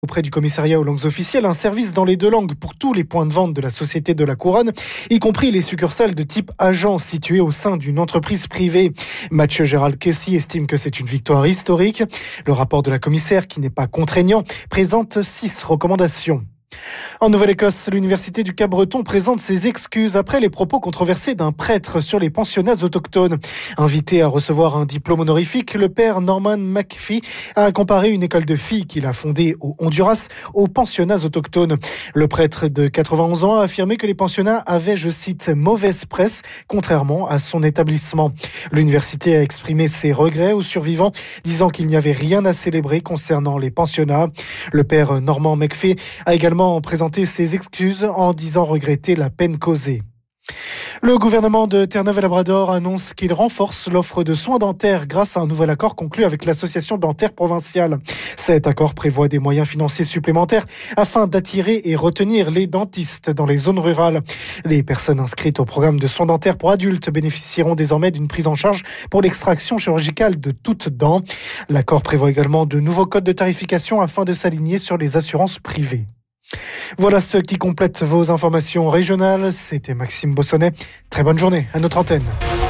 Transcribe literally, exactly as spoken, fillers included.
Auprès du commissariat aux langues officielles, un service dans les deux langues pour tous les points de vente de la Société de la Couronne, y compris les succursales de type agent situées au sein d'une entreprise privée. Mathieu Gérald Kessy estime que c'est une victoire historique. Le rapport de la commissaire, qui n'est pas contraignant, présente six recommandations. En Nouvelle-Écosse, l'université du Cap-Breton présente ses excuses après les propos controversés d'un prêtre sur les pensionnats autochtones. Invité à recevoir un diplôme honorifique, le père Norman McPhee a comparé une école de filles qu'il a fondée au Honduras aux pensionnats autochtones. Le prêtre de quatre-vingt-onze ans a affirmé que les pensionnats avaient, je cite, mauvaise presse, contrairement à son établissement. L'université a exprimé ses regrets aux survivants, disant qu'il n'y avait rien à célébrer concernant les pensionnats. Le père Norman McPhee a également présenté ses excuses en disant regretter la peine causée. Le gouvernement de Terre-Neuve-et-Labrador annonce qu'il renforce l'offre de soins dentaires grâce à un nouvel accord conclu avec l'association dentaire provinciale. Cet accord prévoit des moyens financiers supplémentaires afin d'attirer et retenir les dentistes dans les zones rurales. Les personnes inscrites au programme de soins dentaires pour adultes bénéficieront désormais d'une prise en charge pour l'extraction chirurgicale de toutes dents. L'accord prévoit également de nouveaux codes de tarification afin de s'aligner sur les assurances privées. Voilà ce qui complète vos informations régionales. C'était Maxime Bossonnet. Très bonne journée à notre antenne.